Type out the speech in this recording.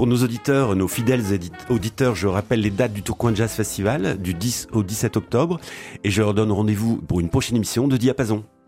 Pour nos auditeurs, nos fidèles auditeurs, je rappelle les dates du Tourcoing Jazz Festival, du 10 au 17 octobre. Et je leur donne rendez-vous pour une prochaine émission de Diapason.